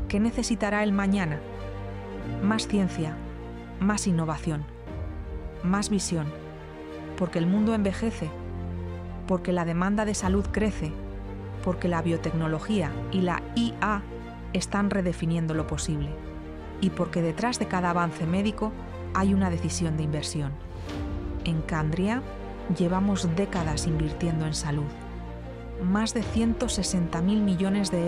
¿Qué necesitará el mañana? Más ciencia, más innovación, más visión, porque el mundo envejece, porque la demanda de salud crece, porque la biotecnología y la IA están redefiniendo lo posible, y porque detrás de cada avance médico hay una decisión de inversión. En Candria llevamos décadas invirtiendo en salud. Más de 160.000 millones de